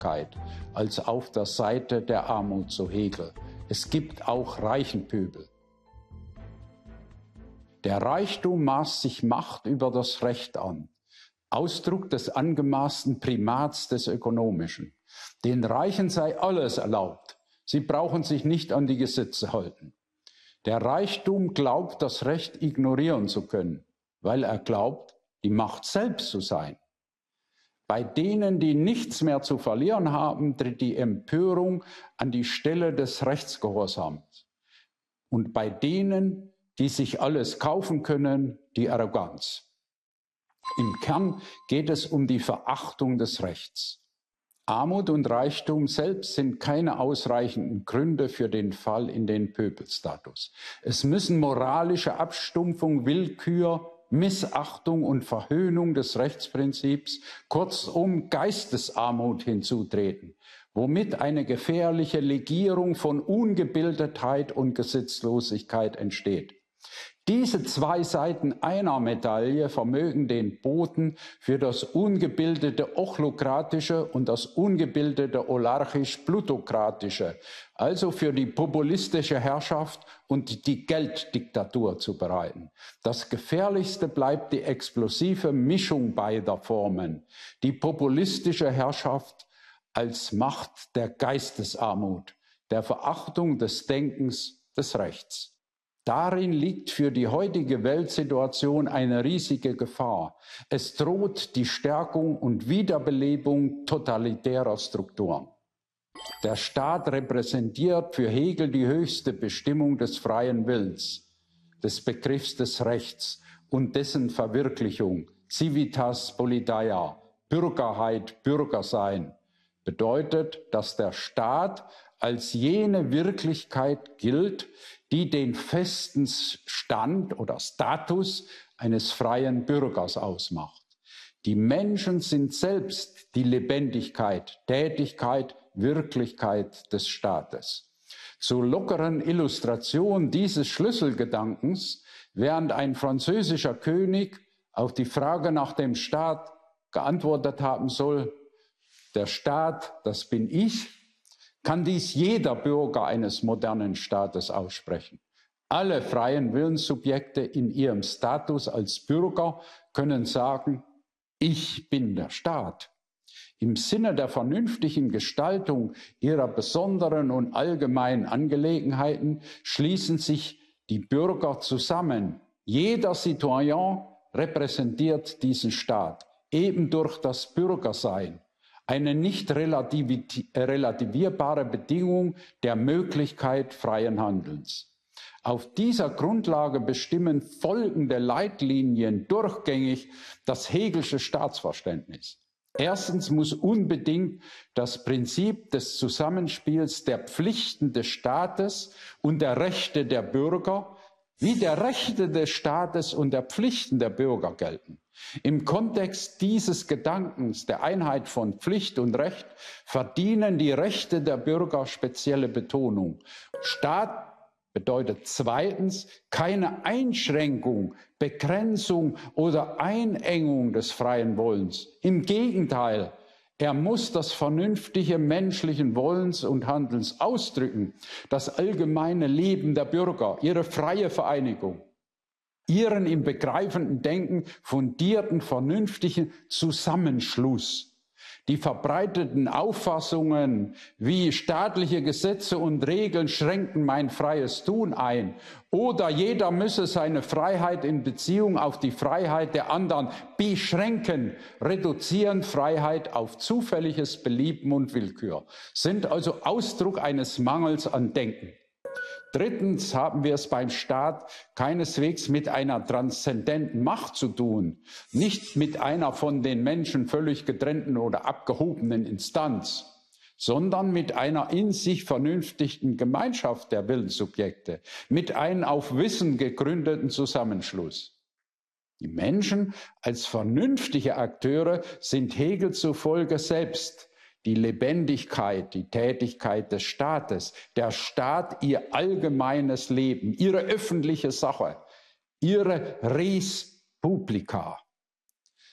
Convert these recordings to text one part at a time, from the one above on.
als auf der Seite der Armut, so Hegel. Es gibt auch reichen Pöbel. Der Reichtum maßt sich Macht über das Recht an, Ausdruck des angemaßten Primats des Ökonomischen. Den Reichen sei alles erlaubt, sie brauchen sich nicht an die Gesetze halten. Der Reichtum glaubt, das Recht ignorieren zu können, weil er glaubt, die Macht selbst zu sein. Bei denen, die nichts mehr zu verlieren haben, tritt die Empörung an die Stelle des Rechtsgehorsams. Und bei denen, die sich alles kaufen können, die Arroganz. Im Kern geht es um die Verachtung des Rechts. Armut und Reichtum selbst sind keine ausreichenden Gründe für den Fall in den Pöbelstatus. Es müssen moralische Abstumpfung, Willkür, Missachtung und Verhöhnung des Rechtsprinzips, kurzum Geistesarmut hinzutreten, womit eine gefährliche Legierung von Ungebildetheit und Gesetzlosigkeit entsteht. Diese zwei Seiten einer Medaille vermögen den Boden für das ungebildete Ochlokratische und das ungebildete Olarchisch-Plutokratische, also für die populistische Herrschaft und die Gelddiktatur zu bereiten. Das Gefährlichste bleibt die explosive Mischung beider Formen, die populistische Herrschaft als Macht der Geistesarmut, der Verachtung des Denkens, des Rechts. Darin liegt für die heutige Weltsituation eine riesige Gefahr. Es droht die Stärkung und Wiederbelebung totalitärer Strukturen. Der Staat repräsentiert für Hegel die höchste Bestimmung des freien Willens, des Begriffs des Rechts und dessen Verwirklichung. Civitas politeia, Bürgerheit, Bürgersein, bedeutet, dass der Staat als jene Wirklichkeit gilt, die den festen Stand oder Status eines freien Bürgers ausmacht. Die Menschen sind selbst die Lebendigkeit, Tätigkeit, Wirklichkeit des Staates. Zur lockeren Illustration dieses Schlüsselgedankens, während ein französischer König auf die Frage nach dem Staat geantwortet haben soll, der Staat, das bin ich, kann dies jeder Bürger eines modernen Staates aussprechen. Alle freien Willenssubjekte in ihrem Status als Bürger können sagen, ich bin der Staat. Im Sinne der vernünftigen Gestaltung ihrer besonderen und allgemeinen Angelegenheiten schließen sich die Bürger zusammen. Jeder Citoyen repräsentiert diesen Staat, eben durch das Bürgersein. Eine nicht relativierbare Bedingung der Möglichkeit freien Handelns. Auf dieser Grundlage bestimmen folgende Leitlinien durchgängig das Hegelsche Staatsverständnis. Erstens muss unbedingt das Prinzip des Zusammenspiels der Pflichten des Staates und der Rechte der Bürger wie der Rechte des Staates und der Pflichten der Bürger gelten. Im Kontext dieses Gedankens der Einheit von Pflicht und Recht verdienen die Rechte der Bürger spezielle Betonung. Staat bedeutet zweitens keine Einschränkung, Begrenzung oder Einengung des freien Wollens. Im Gegenteil, er muss das vernünftige menschlichen Wollens und Handelns ausdrücken, das allgemeine Leben der Bürger, ihre freie Vereinigung, ihren im begreifenden Denken fundierten, vernünftigen Zusammenschluss. Die verbreiteten Auffassungen wie staatliche Gesetze und Regeln schränken mein freies Tun ein oder jeder müsse seine Freiheit in Beziehung auf die Freiheit der anderen beschränken, reduzieren Freiheit auf zufälliges Belieben und Willkür, sind also Ausdruck eines Mangels an Denken. Drittens haben wir es beim Staat keineswegs mit einer transzendenten Macht zu tun, nicht mit einer von den Menschen völlig getrennten oder abgehobenen Instanz, sondern mit einer in sich vernünftigen Gemeinschaft der Willenssubjekte, mit einem auf Wissen gegründeten Zusammenschluss. Die Menschen als vernünftige Akteure sind Hegel zufolge selbst die Lebendigkeit, die Tätigkeit des Staates, der Staat ihr allgemeines Leben, ihre öffentliche Sache, ihre Res Publica.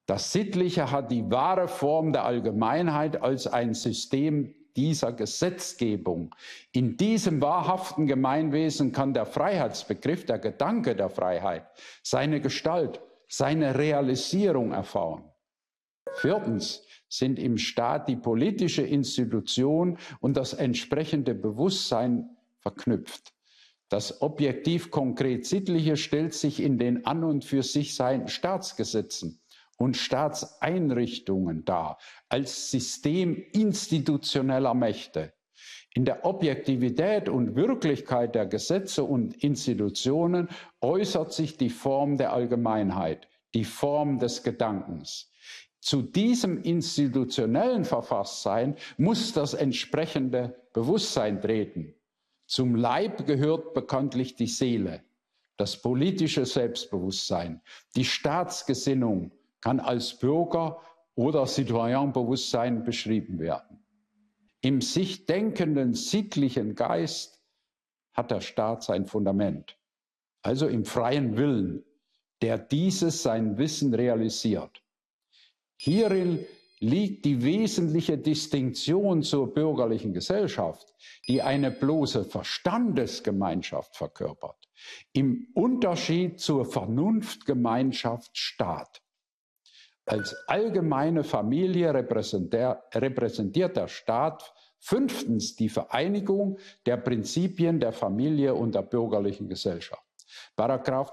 Das Sittliche hat die wahre Form der Allgemeinheit als ein System dieser Gesetzgebung. In diesem wahrhaften Gemeinwesen kann der Freiheitsbegriff, der Gedanke der Freiheit, seine Gestalt, seine Realisierung erfahren. Viertens sind im Staat die politische Institution und das entsprechende Bewusstsein verknüpft. Das objektiv konkret Sittliche stellt sich in den an und für sich seienden Staatsgesetzen und Staatseinrichtungen dar, als System institutioneller Mächte. In der Objektivität und Wirklichkeit der Gesetze und Institutionen äußert sich die Form der Allgemeinheit, die Form des Gedankens. Zu diesem institutionellen Verfasstsein muss das entsprechende Bewusstsein treten. Zum Leib gehört bekanntlich die Seele, das politische Selbstbewusstsein, die Staatsgesinnung kann als Bürger- oder Citoyenbewusstsein beschrieben werden. Im sich denkenden sittlichen Geist hat der Staat sein Fundament, also im freien Willen, der dieses sein Wissen realisiert. Hierin liegt die wesentliche Distinktion zur bürgerlichen Gesellschaft, die eine bloße Verstandesgemeinschaft verkörpert, im Unterschied zur Vernunftgemeinschaft Staat. Als allgemeine Familie repräsentiert der Staat fünftens die Vereinigung der Prinzipien der Familie und der bürgerlichen Gesellschaft. Paragraph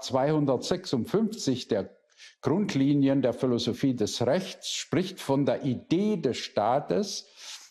256 der Grundlinien der Philosophie des Rechts spricht von der Idee des Staates,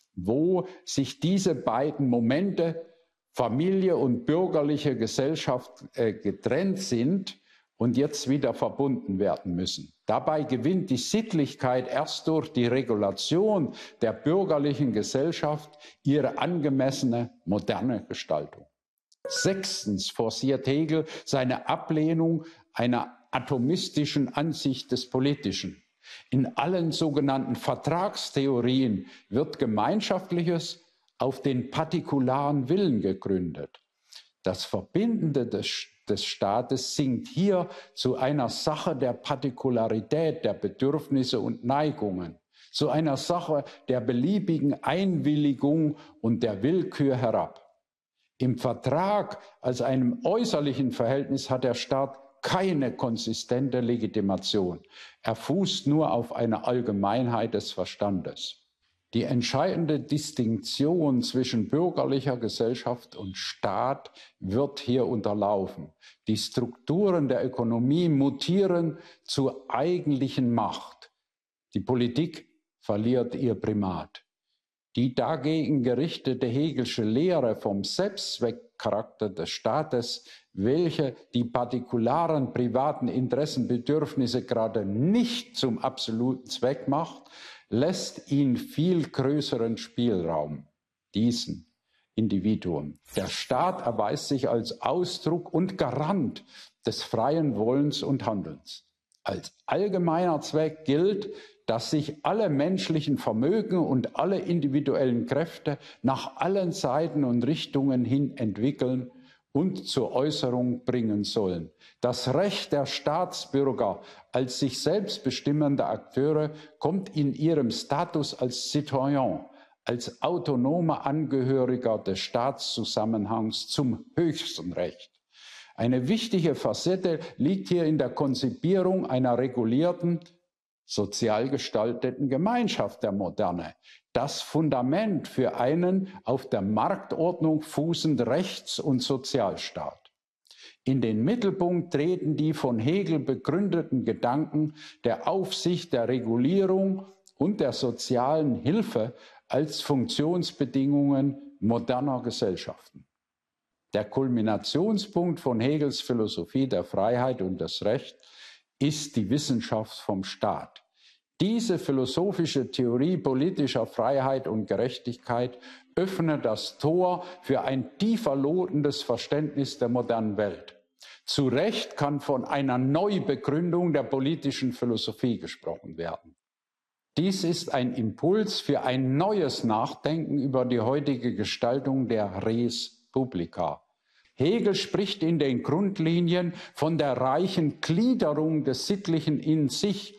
wo sich diese beiden Momente, Familie und bürgerliche Gesellschaft, getrennt sind und jetzt wieder verbunden werden müssen. Dabei gewinnt die Sittlichkeit erst durch die Regulation der bürgerlichen Gesellschaft ihre angemessene moderne Gestaltung. Sechstens forciert Hegel seine Ablehnung einer atomistischen Ansicht des Politischen. In allen sogenannten Vertragstheorien wird Gemeinschaftliches auf den partikularen Willen gegründet. Das Verbindende des Staates sinkt hier zu einer Sache der Partikularität, der Bedürfnisse und Neigungen, zu einer Sache der beliebigen Einwilligung und der Willkür herab. Im Vertrag als einem äußerlichen Verhältnis hat der Staat keine konsistente Legitimation. Er fußt nur auf eine Allgemeinheit des Verstandes. Die entscheidende Distinktion zwischen bürgerlicher Gesellschaft und Staat wird hier unterlaufen. Die Strukturen der Ökonomie mutieren zur eigentlichen Macht. Die Politik verliert ihr Primat. Die dagegen gerichtete Hegelsche Lehre vom Selbstzweckcharakter des Staates, welche die partikularen privaten Interessenbedürfnisse gerade nicht zum absoluten Zweck macht, lässt ihn viel größeren Spielraum, diesen Individuum. Der Staat erweist sich als Ausdruck und Garant des freien Wollens und Handelns. Als allgemeiner Zweck gilt, dass sich alle menschlichen Vermögen und alle individuellen Kräfte nach allen Seiten und Richtungen hin entwickeln und zur Äußerung bringen sollen. Das Recht der Staatsbürger als sich selbst bestimmende Akteure kommt in ihrem Status als Citoyen, als autonomer Angehöriger des Staatszusammenhangs zum höchsten Recht. Eine wichtige Facette liegt hier in der Konzipierung einer regulierten, sozial gestalteten Gemeinschaft der Moderne. Das Fundament für einen auf der Marktordnung fußenden Rechts- und Sozialstaat. In den Mittelpunkt treten die von Hegel begründeten Gedanken der Aufsicht, der Regulierung und der sozialen Hilfe als Funktionsbedingungen moderner Gesellschaften. Der Kulminationspunkt von Hegels Philosophie der Freiheit und des Rechts ist die Wissenschaft vom Staat. Diese philosophische Theorie politischer Freiheit und Gerechtigkeit öffnet das Tor für ein tiefer lotendes Verständnis der modernen Welt. Zu Recht kann von einer Neubegründung der politischen Philosophie gesprochen werden. Dies ist ein Impuls für ein neues Nachdenken über die heutige Gestaltung der Res Publica. Hegel spricht in den Grundlinien von der reichen Gliederung des Sittlichen in sich,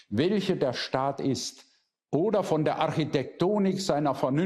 welche der Staat ist oder von der Architektonik seiner Vernunft